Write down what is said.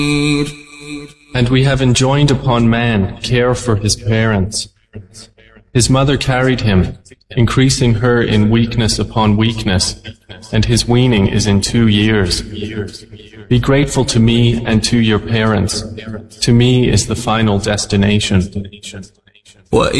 And we have enjoined upon man care for his parents. His mother carried him, increasing her in weakness upon weakness, and his weaning is in 2 years. Be grateful to me and to your parents. To me is the final destination. وإذ